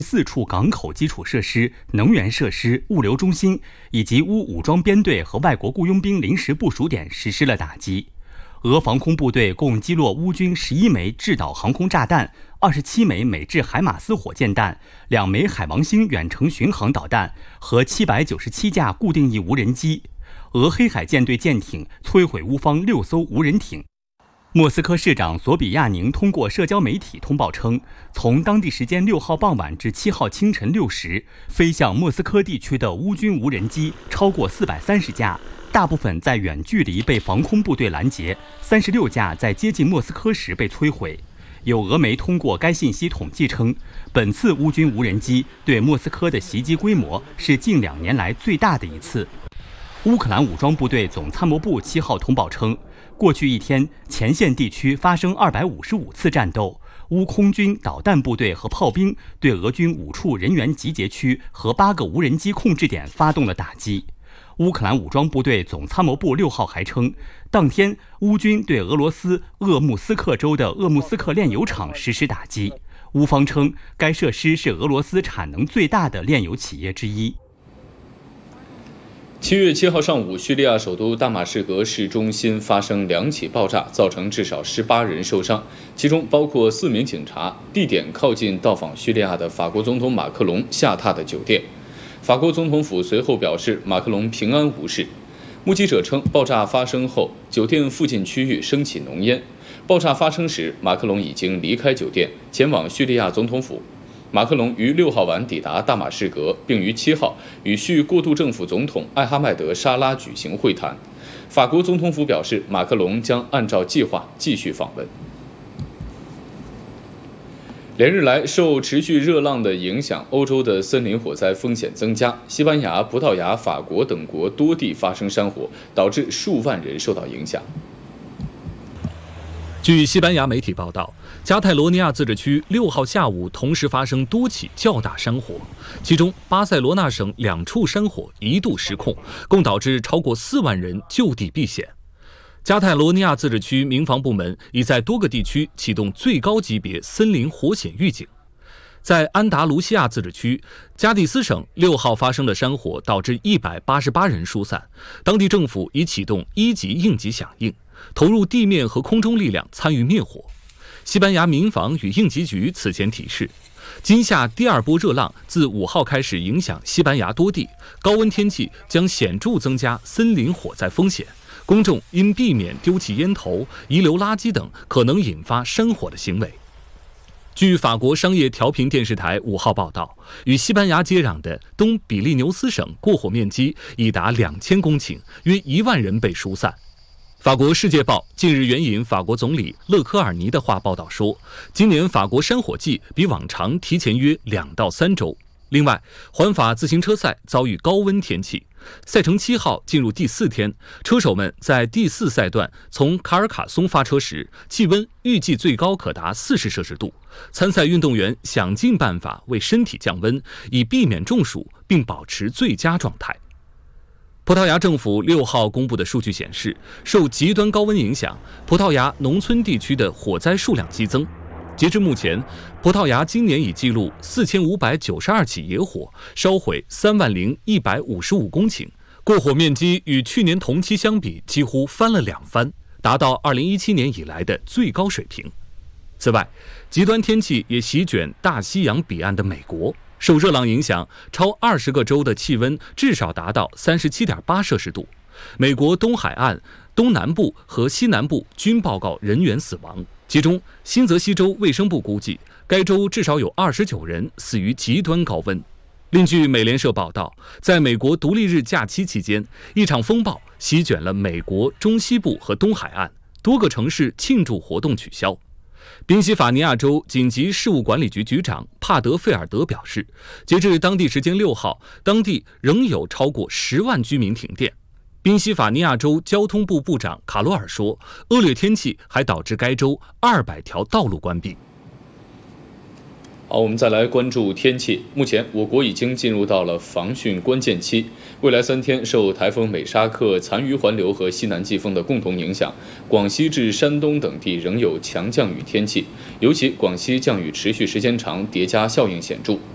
4处港口基础设施、能源设施、物流中心以及乌武装编队和外国雇佣兵临时部署点实施了打击。俄防空部队共击落乌军11枚制导航空炸弹、27枚美制海马斯火箭弹、2枚海王星远程巡航导弹和797架固定翼无人机。俄黑海舰队舰艇摧毁乌方6艘无人艇。莫斯科市长索比亚宁通过社交媒体通报称，从当地时间6号傍晚至7号清晨6时，飞向莫斯科地区的乌军无人机超过430架，大部分在远距离被防空部队拦截，36架在接近莫斯科时被摧毁。有俄媒通过该信息统计称，本次乌军无人机对莫斯科的袭击规模是近2年来最大的一次。乌克兰武装部队总参谋部7号通报称，过去一天，前线地区发生255次战斗，乌空军导弹部队和炮兵对俄军5处人员集结区和8个无人机控制点发动了打击。乌克兰武装部队总参谋部6号还称，当天乌军对俄罗斯鄂木斯克州的鄂木斯克炼油厂实施打击。乌方称，该设施是俄罗斯产能最大的炼油企业之一。 7月7号上午，叙利亚首都大马士革市中心发生2起爆炸，造成至少18人受伤，其中包括4名警察。地点靠近到访叙利亚的法国总统马克龙下榻的酒店。法国总统府随后表示，马克龙平安无事。目击者称，爆炸发生后，酒店附近区域升起浓烟。爆炸发生时，马克龙已经离开酒店，前往叙利亚总统府。马克龙于6号晚抵达大马士革，并于7号与叙过渡政府总统艾哈迈德·沙拉举行会谈。法国总统府表示，马克龙将按照计划继续访问。连日来，受持续热浪的影响，欧洲的森林火灾风险增加。西班牙、葡萄牙、法国等国多地发生山火，导致数万人受到影响。 据西班牙媒体报道，加泰罗尼亚自治区6号下午同时发生多起较大山火，其中巴塞罗那省2处山火一度失控，共导致超过4万人就地避险。加泰罗尼亚自治区民防部门已在多个地区启动最高级别森林火险预警。在安达卢西亚自治区，加的斯省6号发生的山火导致188人疏散，当地政府已启动1级应急响应，投入地面和空中力量参与灭火。西班牙民防与应急局此前提示，今夏第2波热浪自5号开始影响西班牙多地，高温天气将显著增加森林火灾风险，公众应避免丢弃烟头、遗留垃圾等可能引发山火的行为。据法国商业调频电视台5号报道，与西班牙接壤的东比利牛斯省过火面积已达2000公顷，约1万人被疏散。法国《世界报》近日援引法国总理勒科尔尼的话报道说，今年法国山火季比往常提前约2到3周。另外，环法自行车赛遭遇高温天气，赛程7号进入第4天，车手们在第4赛段从卡尔卡松发车时，气温预计最高可达40摄氏度。参赛运动员想尽办法为身体降温，以避免中暑并保持最佳状态。葡萄牙政府6号公布的数据显示，受极端高温影响，葡萄牙农村地区的火灾数量激增。截至目前，葡萄牙今年已记录4592起野火，烧毁30155公顷，过火面积与去年同期相比几乎翻了2番，达到2017年以来的最高水平。此外，极端天气也席卷大西洋彼岸的美国，受热浪影响，超20个州的气温至少达到37.8摄氏度。美国东海岸、东南部和西南部均报告人员死亡，其中新泽西州卫生部估计，该州至少有29人死于极端高温。另据美联社报道，在美国独立日假期期间，一场风暴席卷了美国中西部和东海岸，多个城市庆祝活动取消。宾夕法尼亚州紧急事务管理局局长帕德费尔德表示，截至当地时间6号，当地仍有超过10万居民停电。宾夕法尼亚州交通部部长卡罗尔说，恶劣天气还导致该州200条道路关闭。 好，我们再来关注天气。目前，我国已经进入到了防汛关键期。未来3天，受台风美沙克残余环流和西南季风的共同影响，广西至山东等地仍有强降雨天气，尤其广西降雨持续时间长，叠加效应显著。